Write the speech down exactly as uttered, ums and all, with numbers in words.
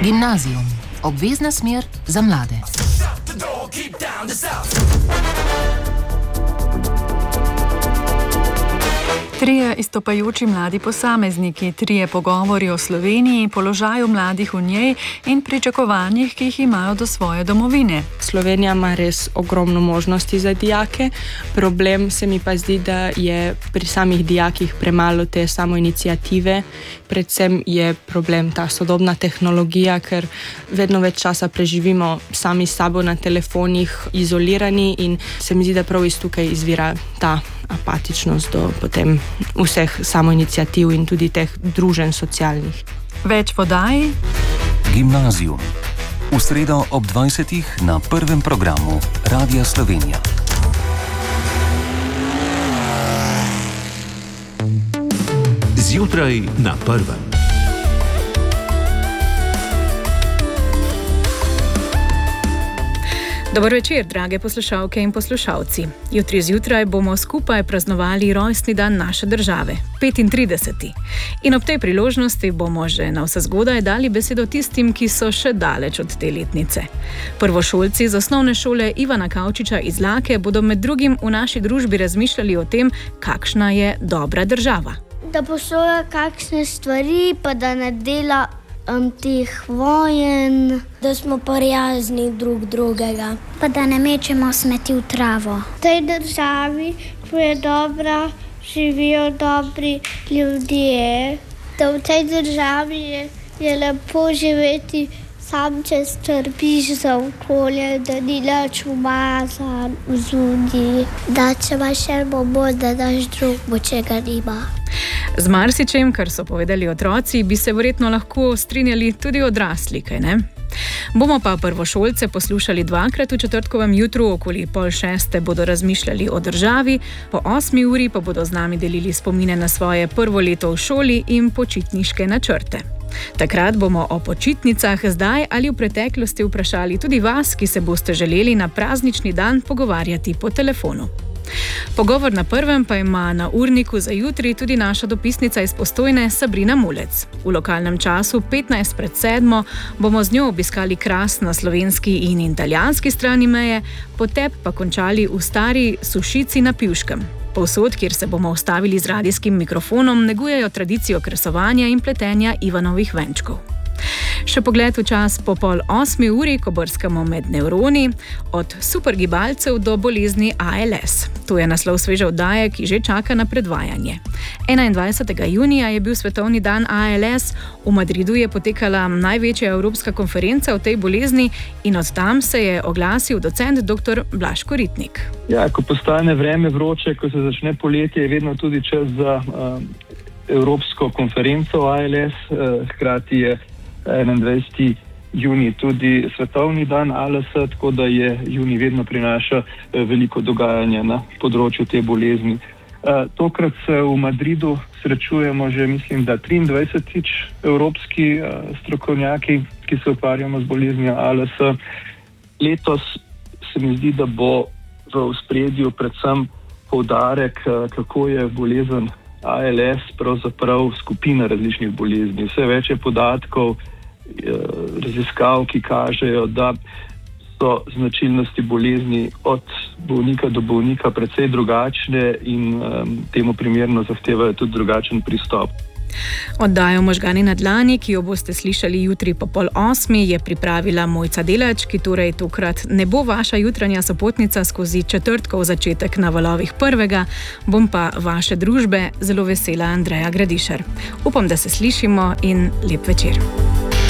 Gimnazijum. Obvezna smer za mlade. Trije izstopajoči mladi posamezniki, trije pogovori o Sloveniji, položaju mladih v njej in pričakovanjih, ki jih imajo do svoje domovine. Slovenija ima res ogromno možnosti za dijake. Problem se mi pa zdi, da je pri samih dijakih premalo te samoiniciative. Predvsem je problem ta sodobna tehnologija, ker vedno več časa preživimo sami s sabo na telefonih, izolirani, in se mi zdi, da prav iz tukaj izvira ta apatičnost do potem vseh samoiniciativ in tudi teh druženj socialnih. Več podaj. Gimnazijum. V sredo ob dvajsetih na prvem programu Radia Slovenija. Zjutraj na prvem. Dober večer, drage poslušalke in poslušalci. Jutri zjutraj bomo skupaj praznovali rojstni dan naše države, petintrideseti. In ob tej priložnosti bomo že navsezgodaj dali besedo tistim, ki so še daleč od te letnice. Prvošolci z osnovne šole Ivana Kavčiča iz Lake bodo med drugim v naši družbi razmišljali o tem, kakšna je dobra država. Da posluša kakšne stvari, pa da ne dela Um, teh vojen, da smo prijazni drug drugega, pa da ne mečemo smeti v travo. V tej državi, ko je dobra, živijo dobri ljudje. Da v tej državi je, je lepo živeti, sam če skrbiš za okolje, da ni nič umazan v zunji. Da če imaš še bomo, da daš drugmu, če ga nima. Z marsičem, kar so povedali otroci, bi se verjetno lahko strinjali tudi odrasli, kaj ne? Bomo pa prvošolce poslušali dvakrat v četrtkovem jutru, okoli pol šeste bodo razmišljali o državi, po osmi uri pa bodo z nami delili spomine na svoje prvo leto v šoli in počitniške načrte. Takrat bomo o počitnicah zdaj ali v preteklosti vprašali tudi vas, ki se boste želeli na praznični dan pogovarjati po telefonu. Pogovor na prvem pa ima na urniku za jutri tudi naša dopisnica iz Postojne Sabrina Mulec. V lokalnem času petnajst pred sedmo bomo z njo obiskali Kras na slovenski in italijanski strani meje, potep pa končali v stari Sušici na Pivškem. Povsod, kjer se bomo ustavili z radijskim mikrofonom, negujejo tradicijo kresovanja in pletenja Ivanovih venčkov. Še pogled v čas po pol osmi uri, ko brskamo med nevroni, od supergibalcev do bolezni A L S. To je naslov sveže oddaje, ki že čaka na predvajanje. enaindvajsetega junija je bil svetovni dan A L S, v Madridu je potekala največja evropska konferenca o tej bolezni in od tam se je oglasil docent dr. Blaž Koritnik. Ja, ko postane vreme vroče, ko se začne poletje, je vedno tudi čas za uh, evropsko konferenco A L S, uh, hkrati je enaindvajseti junij tudi svetovni dan A L S, tako da je junij vedno prinaša veliko dogajanja na področju te bolezni. Tokrat se v Madridu srečujemo že, mislim, da triindvajsetič evropski strokovnjaki, ki se ukvarjamo z boleznijo A L S. Letos se mi zdi, da bo v ospredju predvsem poudarek, kako je bolezen A L S pravzaprav skupina različnih bolezni. Vse več je podatkov, raziskav, ki kažejo, da so značilnosti bolezni od bolnika do bolnika precej drugačne in um, temu primerno zahtevajo tudi drugačen pristop. Oddajo Možgani na dlani, ki jo boste slišali jutri po pol osmi, je pripravila Mojca Delač, ki torej tokrat ne bo vaša jutranja sopotnica skozi četrtkov začetek na valovih prvega, bom pa vaše družbe zelo vesela Andreja Gradišar. Upam, da se slišimo in lep večer.